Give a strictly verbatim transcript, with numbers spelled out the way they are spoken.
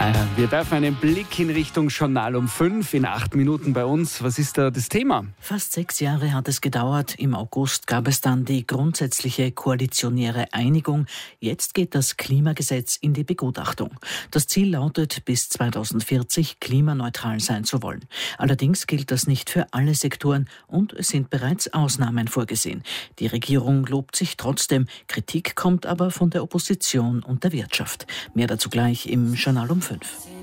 Wir werfen einen Blick in Richtung Journal um fünf in acht Minuten bei uns. Was ist da das Thema? Fast sechs Jahre hat es gedauert. Im August gab es dann die grundsätzliche koalitionäre Einigung. Jetzt geht das Klimagesetz in die Begutachtung. Das Ziel lautet, bis zweitausendvierzig klimaneutral sein zu wollen. Allerdings gilt das nicht für alle Sektoren und es sind bereits Ausnahmen vorgesehen. Die Regierung lobt sich trotzdem. Kritik kommt aber von der Opposition und der Wirtschaft. Mehr dazu gleich im Journal um fünf.